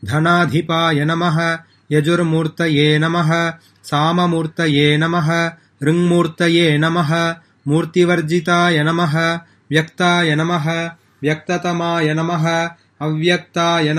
धनाधिपाय नमः यजुर्मूर्तये नमः साममूर्तये नमः ऋङ्मूर्तये नमः मूर्तिवर्जिताय नमः व्यक्ताय नमः व्यक्ततमाय नमः अव्यक्ताय